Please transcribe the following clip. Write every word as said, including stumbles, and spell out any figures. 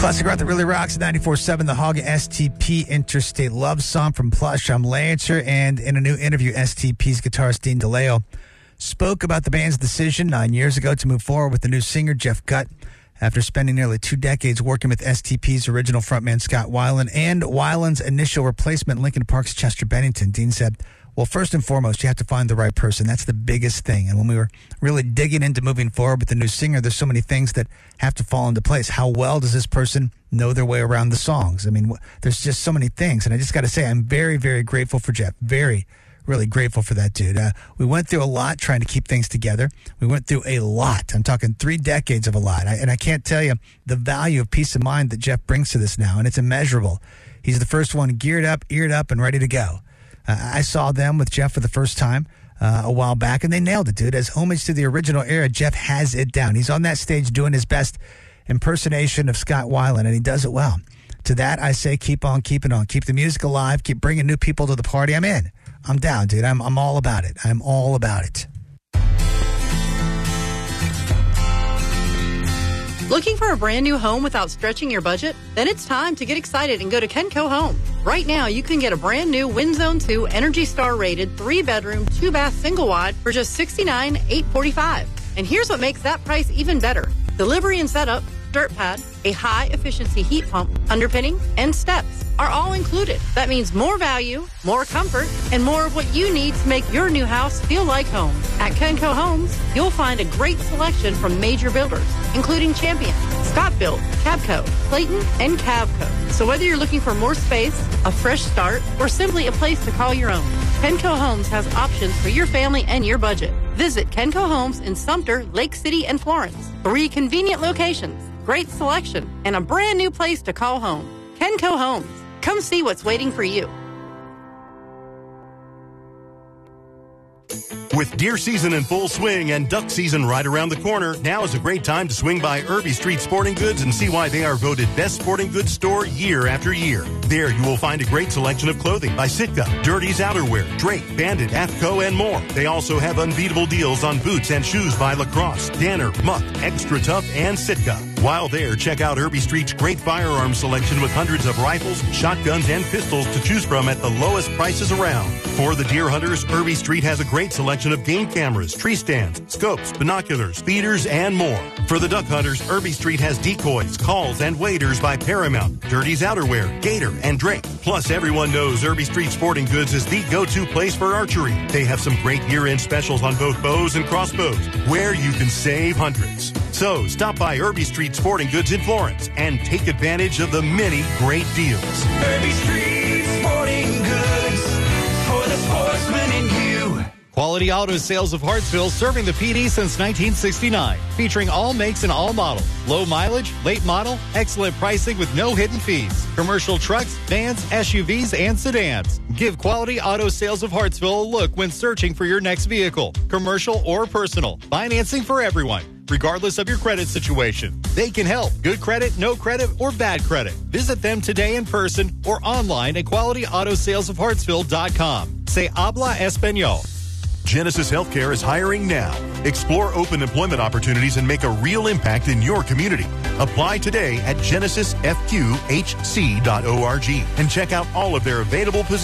Classic rock that really rocks. ninety-four point seven The Hog, S T P Interstate Love Song from Plush. I'm Lancer, and in a new interview, S T P's guitarist Dean DeLeo spoke about the band's decision nine years ago to move forward with the new singer, Jeff Gutt, after spending nearly two decades working with S T P's original frontman, Scott Weiland, and Weiland's initial replacement, Linkin Park's Chester Bennington. Dean said, well, first and foremost, you have to find the right person. That's the biggest thing. And when we were really digging into moving forward with the new singer, there's so many things that have to fall into place. How well does this person know their way around the songs? I mean, there's just so many things. And I just got to say, I'm very, very grateful for Jeff. Very, really grateful for that dude. Uh, we went through a lot trying to keep things together. We went through a lot. I'm talking three decades of a lot. I, and I can't tell you the value of peace of mind that Jeff brings to this now. And it's immeasurable. He's the first one geared up, eared up, and ready to go. Uh, I saw them with Jeff for the first time uh, a while back, and they nailed it, dude. As homage to the original era, Jeff has it down. He's on that stage doing his best impersonation of Scott Weiland, and he does it well. To that, I say keep on keeping on. Keep the music alive. Keep bringing new people to the party. I'm in. I'm down, dude. I'm, I'm all about it. I'm all about it. Looking for a brand new home without stretching your budget? Then it's time to get excited and go to Kenco Home. Right now, you can get a brand new WinZone two Energy Star rated three bedroom, two bath single wide for just sixty-nine thousand eight hundred forty-five dollars. And here's what makes that price even better. Delivery and setup, dirt pad, a high efficiency heat pump, underpinning, and steps are all included. That means more value, more comfort, and more of what you need to make your new house feel like home. At Kenco Homes, you'll find a great selection from major builders, including Champion, ScottBuilt, Cabco, Clayton, and Cavco. So whether you're looking for more space, a fresh start, or simply a place to call your own, Kenco Homes has options for your family and your budget. Visit Kenco Homes in Sumter, Lake City, and Florence. Three convenient locations, great selection, and a brand new place to call home. Kenco Homes. Come see what's waiting for you. With deer season in full swing and duck season right around the corner, now is a great time to swing by Irby Street Sporting Goods and see why they are voted best sporting goods store year after year. There you will find a great selection of clothing by Sitka, Dirty's Outerwear, Drake, Bandit, AFCO, and more. They also have unbeatable deals on boots and shoes by Lacrosse, Danner, Muck, Extra Tough, and Sitka. While there, check out Irby Street's great firearms selection with hundreds of rifles, shotguns, and pistols to choose from at the lowest prices around. For the deer hunters, Irby Street has a great selection of game cameras, tree stands, scopes, binoculars, feeders, and more. For the duck hunters, Irby Street has decoys, calls, and waders by Paramount, Dirty's Outerwear, Gator, and Drake. Plus, everyone knows Irby Street Sporting Goods is the go-to place for archery. They have some great year-end specials on both bows and crossbows, where you can save hundreds. So, stop by Irby Street Sporting Goods in Florence and take advantage of the many great deals. Irby Street Sporting Goods, for the sportsman in you. Quality Auto Sales of Hartsville, serving the P D since nineteen sixty-nine. Featuring all makes and all models. Low mileage, late model, excellent pricing with no hidden fees. Commercial trucks, vans, S U Vs, and sedans. Give Quality Auto Sales of Hartsville a look when searching for your next vehicle. Commercial or personal. Financing for everyone, regardless of your credit situation. They can help. Good credit, no credit, or bad credit. Visit them today in person or online at quality auto sales of hartsville dot com. Say habla español. Genesis Healthcare is hiring now. Explore open employment opportunities and make a real impact in your community. Apply today at genesis f q h c dot org and check out all of their available positions.